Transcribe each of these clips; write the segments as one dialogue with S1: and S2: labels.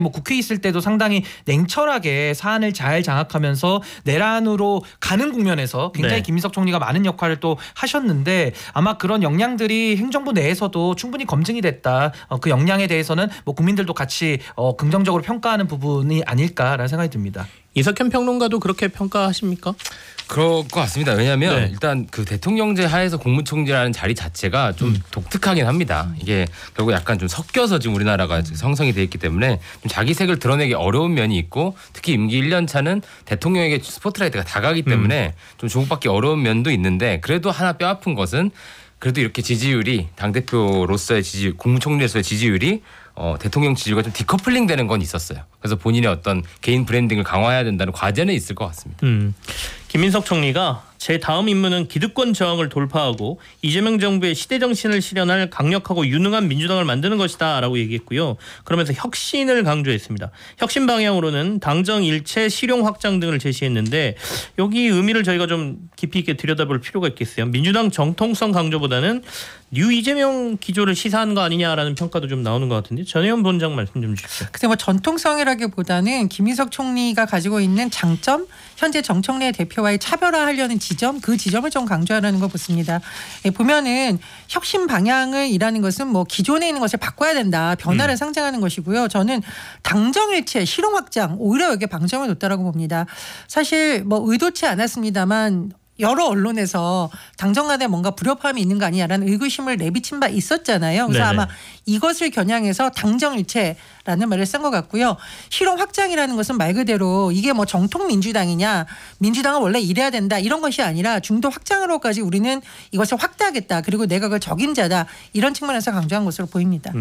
S1: 뭐 국회에 있을 때도 상당히 냉철하게 사안을 잘 장악하면서 내란으로 가는 국면에서 굉장히
S2: 네.
S1: 김민석 총리가 많은 역할을 또 하셨는데 아마 그런 역량들이 행정부 내에서도 충분히 검증이 됐다. 그 역량에 대해서는 뭐 국민들도 같이 긍정적으로 평가하는 부분이 아닐까라는 생각이 듭니다.
S2: 이석현 평론가도 그렇게 평가하십니까?
S3: 그럴 것 같습니다. 왜냐하면
S2: 네.
S3: 일단 그 대통령제 하에서 국무총리라는 자리 자체가 좀 독특하긴 합니다. 이게 결국 약간 좀 섞여서 지금 우리나라가 형성이 돼 있기 때문에 좀 자기 색을 드러내기 어려운 면이 있고 특히 임기 1년 차는 대통령에게 스포트라이트가 다가기 때문에 좀 주목받기 어려운 면도 있는데 그래도 하나 뼈아픈 것은 그래도 이렇게 지지율이 당대표로서의 지지율, 국무총리로서의 지지율이 대통령 지지율과 좀 디커플링 되는 건 있었어요. 그래서 본인의 어떤 개인 브랜딩을 강화해야 된다는 과제는 있을 것 같습니다.
S2: 김민석 총리가 제 다음 임무는 기득권 저항을 돌파하고 이재명 정부의 시대 정신을 실현할 강력하고 유능한 민주당을 만드는 것이다 라고 얘기했고요. 그러면서 혁신을 강조했습니다. 혁신 방향으로는 당정 일체 실용 확장 등을 제시했는데 여기 의미를 저희가 좀 깊이 있게 들여다볼 필요가 있겠어요. 민주당 정통성 강조보다는 뉴 이재명 기조를 시사한 거 아니냐라는 평가도 좀 나오는 것 같은데 전혜연 본장 말씀 좀 주십시오.
S4: 근데 뭐 전통성이라기보다는 김민석 총리가 가지고 있는 장점, 현재 정청래 대표와의 차별화하려는 지점, 그 지점을 좀 강조하라는 걸 보습니다. 보면은 혁신 방향을 이라는 것은 뭐 기존에 있는 것을 바꿔야 된다, 변화를 상징하는 것이고요. 저는 당정일체, 실용 확장, 오히려 여기에 방점을 뒀다라고 봅니다. 사실 뭐 의도치 않았습니다만 여러 언론에서 당정 간에 뭔가 불협화음이 있는 거 아니냐라는 의구심을 내비친 바 있었잖아요. 그래서
S2: 네네.
S4: 아마 이것을 겨냥해서 당정일체라는 말을 쓴 것 같고요. 실용 확장이라는 것은 말 그대로 이게 뭐 정통 민주당이냐, 민주당은 원래 이래야 된다 이런 것이 아니라 중도 확장으로까지 우리는 이것을 확대하겠다. 그리고 내각을 적임자다 이런 측면에서 강조한 것으로 보입니다.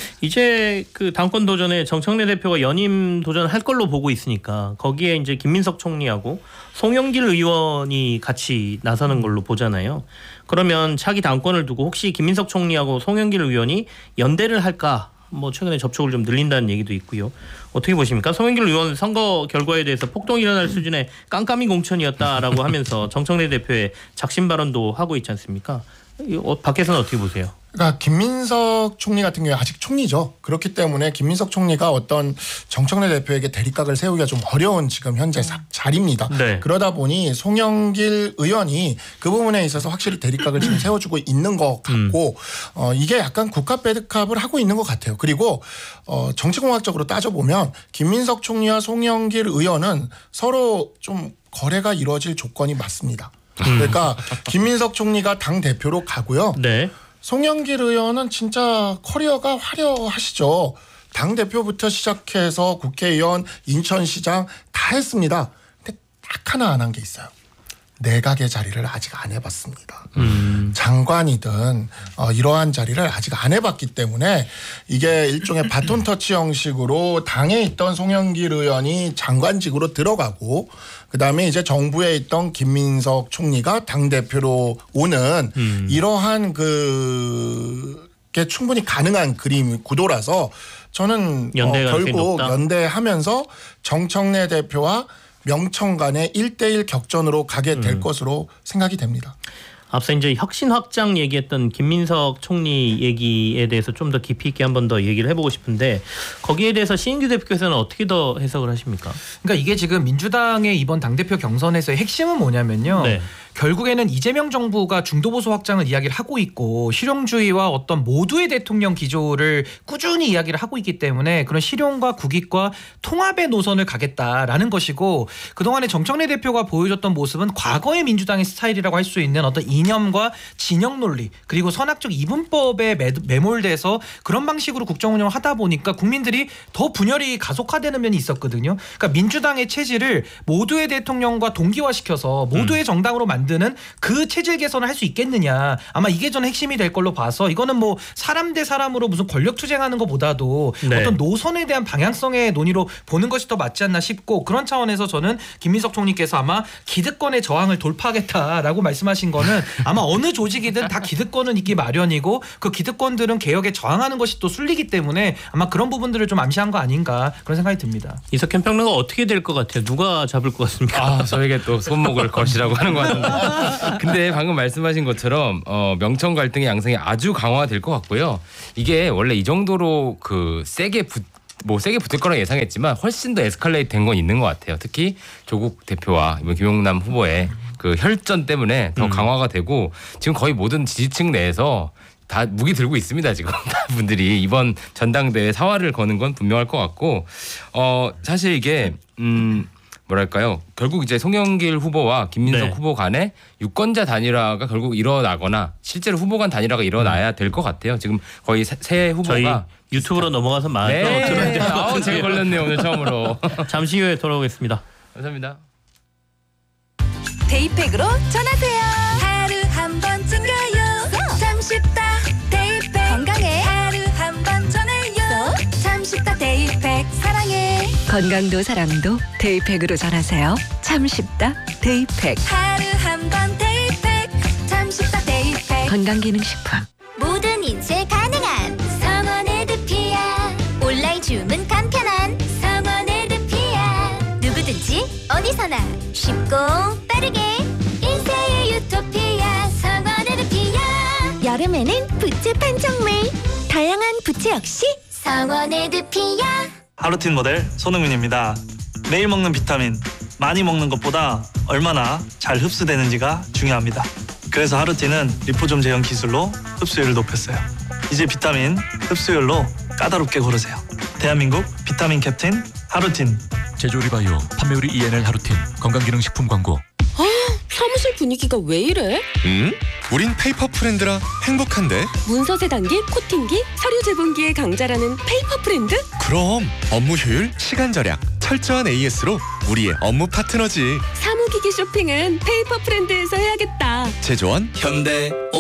S2: 이제 그 당권 도전에 정청래 대표가 연임 도전할 걸로 보고 있으니까 거기에 이제 김민석 총리하고 송영길 의원이 같이 나서는 걸로 보잖아요. 그러면 차기 당권을 두고 혹시 김민석 총리하고 송영길 의원이 연대를 할까? 뭐 최근에 접촉을 좀 늘린다는 얘기도 있고요. 어떻게 보십니까? 송영길 의원 선거 결과에 대해서 폭동이 일어날 수준의 깜깜이 공천이었다라고 하면서 정청래 대표의 작심 발언도 하고 있지 않습니까? 밖에서는 어떻게 보세요?
S5: 그러니까 김민석 총리 같은 경우에 아직 총리죠. 그렇기 때문에 김민석 총리가 어떤 정청래 대표에게 대립각을 세우기가 좀 어려운 지금 현재 자리입니다.
S2: 네.
S5: 그러다 보니 송영길 의원이 그 부분에 있어서 확실히 대립각을 지금 세워주고 있는 것 같고 이게 약간 국가 배드캅을 하고 있는 것 같아요. 그리고 정치공학적으로 따져보면 김민석 총리와 송영길 의원은 서로 좀 거래가 이루어질 조건이 맞습니다. 그러니까 김민석 총리가 당 대표로 가고요.
S2: 네.
S5: 송영길 의원은 진짜 커리어가 화려하시죠. 당대표부터 시작해서 국회의원, 인천시장 다 했습니다. 근데 딱 하나 안 한 게 있어요. 내각의 자리를 아직 안 해봤습니다. 장관이든 이러한 자리를 아직 안 해봤기 때문에 이게 일종의 바톤 터치 형식으로 당에 있던 송영길 의원이 장관직으로 들어가고 그다음에 이제 정부에 있던 김민석 총리가 당대표로 오는 이러한 게 충분히 가능한 그림 구도라서 저는 결국 연대하면서 정청래 대표와 명청 간의 1대1 격전으로 가게 될 것으로 생각이 됩니다.
S2: 앞서 이제 혁신 확장 얘기했던 김민석 총리 얘기에 대해서 좀 더 깊이 있게 한 번 더 얘기를 해보고 싶은데 거기에 대해서 신인규 대표께서는 어떻게 더 해석을 하십니까?
S1: 그러니까 이게 지금 민주당의 이번 당대표 경선에서의 핵심은 뭐냐면요.
S2: 네.
S1: 결국에는 이재명 정부가 중도보수 확장을 이야기를 하고 있고 실용주의와 어떤 모두의 대통령 기조를 꾸준히 이야기를 하고 있기 때문에 그런 실용과 국익과 통합의 노선을 가겠다라는 것이고 그동안에 정청래 대표가 보여줬던 모습은 과거의 민주당의 스타일이라고 할 수 있는 어떤 이념과 진영 논리 그리고 선악적 이분법에 매몰돼서 그런 방식으로 국정 운영을 하다 보니까 국민들이 더 분열이 가속화되는 면이 있었거든요. 그러니까 민주당의 체질을 모두의 대통령과 동기화시켜서 모두의 정당으로 만드는 그 체질 개선을 할 수 있겠느냐. 아마 이게 저는 핵심이 될 걸로 봐서 이거는 뭐 사람 대 사람으로 무슨 권력 투쟁하는 것보다도 어떤 노선에 대한 방향성의 논의로 보는 것이 더 맞지 않나 싶고 그런 차원에서 저는 김민석 총리께서 아마 기득권의 저항을 돌파하겠다라고 말씀하신 거는 아마 어느 조직이든 다 기득권은 있기 마련이고 그 기득권들은 개혁에 저항하는 것이 또 순리이기 때문에 아마 그런 부분들을 좀 암시한 거 아닌가 그런 생각이 듭니다.
S2: 이석현 평론가 어떻게 될 것 같아요? 누가 잡을 것 같습니까?
S3: 저에게 또 손목을 거시라고 하는 것 같은데 근데 방금 말씀하신 것처럼 명청 갈등의 양상이 아주 강화될 것 같고요. 이게 원래 이 정도로 세게 뭐 세게 붙을 거라 예상했지만 훨씬 더 에스컬레이트 된 건 있는 것 같아요. 특히 조국 대표와 이번 김용남 후보의 그 혈전 때문에 더 강화가 되고 지금 거의 모든 지지층 내에서 다 무기 들고 있습니다. 지금 다 분들이 이번 전당대회 사활을 거는 건 분명할 것 같고 사실 이게 뭐랄까요? 결국 이제 송영길 후보와 김민석
S2: 네.
S3: 후보 간의 유권자 단일화가 결국 일어나거나 실제로 후보 간 단일화가 일어나야 될 것 같아요. 지금 거의 새 후보가
S2: 저희 유튜브로 넘어가서 마저 들어야
S3: 네.
S2: 될것
S3: 잘
S2: 같은데요.
S3: 걸렸네요 오늘 처음으로.
S2: 잠시 후에 돌아오겠습니다.
S3: 감사합니다.
S6: 데이팩으로 전하세요. 하루 한 번 챙겨요. 참 쉽다 데이팩. 건강에 하루 한 번 전해요. 참 쉽다 데이팩. 사랑해.
S7: 건강도 사랑도 데이팩으로 전하세요. 참 쉽다 데이팩.
S6: 하루 한 번 데이팩. 참 쉽다 데이팩.
S7: 건강기능식품.
S6: 모든 인쇄 가능한 성원 에드피아. 온라인 주문 간편한 성원 에드피아. 누구든지 어디서나 쉽고 빠르게 인쇄의 유토피아. 성원 에드피아. 여름에는 부채 판촉물. 다양한 부채 역시 성원 에드피아.
S8: 하루틴 모델 손흥민입니다. 매일 먹는 비타민, 많이 먹는 것보다 얼마나 잘 흡수되는지가 중요합니다. 그래서 하루틴은 리포좀 제형 기술로 흡수율을 높였어요. 이제 비타민 흡수율로 까다롭게 고르세요. 대한민국 비타민 캡틴 하루틴.
S9: 제조리 바이오 판매우리 ENL 하루틴 건강기능식품 광고.
S10: 사무실 분위기가 왜 이래?
S11: 우린 페이퍼 프렌드라 행복한데?
S10: 문서세 단계, 코팅기, 서류 제본기의 강자라는 페이퍼 프렌드?
S11: 그럼 업무 효율, 시간 절약, 철저한 AS로 우리의 업무 파트너지.
S10: 사무기기 쇼핑은 페이퍼 프렌드에서 해야겠다.
S11: 제조원 현대